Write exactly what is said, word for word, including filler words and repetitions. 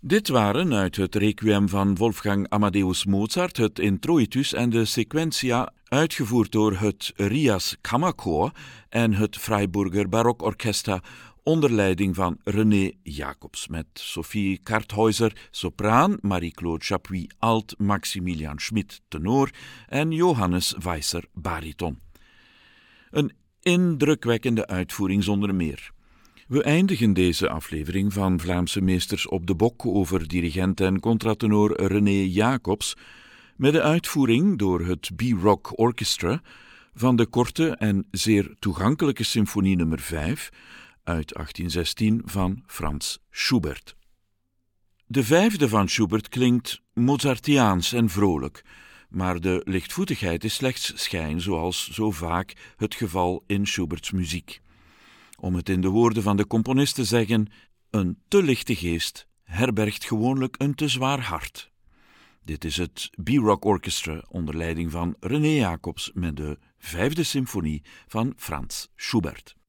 Dit waren uit het Requiem van Wolfgang Amadeus Mozart het Introitus en de Sequentia, uitgevoerd door het Rias Kammerchor en het Freiburger Barokorchester onder leiding van René Jacobs, met Sophie Karthäuser, sopraan, Marie-Claude Chapuis, alt, Maximilian Schmidt, tenor en Johannes Weisser, bariton. Een indrukwekkende uitvoering zonder meer. We eindigen deze aflevering van Vlaamse Meesters op de Bok over dirigent en contratenor René Jacobs met de uitvoering door het B-Rock Orchestra van de korte en zeer toegankelijke symfonie nummer vijf uit achttien zestien van Franz Schubert. De vijfde van Schubert klinkt Mozartiaans en vrolijk, maar de lichtvoetigheid is slechts schijn, zoals zo vaak het geval in Schuberts muziek. Om het in de woorden van de componist te zeggen, een te lichte geest herbergt gewoonlijk een te zwaar hart. Dit is het B-Rock Orchestra onder leiding van René Jacobs met de vijfde symfonie van Franz Schubert.